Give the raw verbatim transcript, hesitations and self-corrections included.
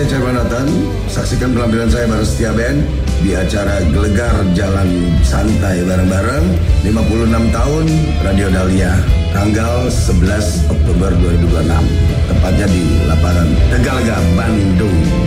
saya Chairman Nathan. Saksikan penampilan saya bareng Setia Band di acara Gelegar Jalan Santai bareng-bareng lima puluh enam tahun Radio Dahlia tanggal sebelas Oktober dua ribu dua puluh enam, tepatnya di lapangan Tegalega, Bandung.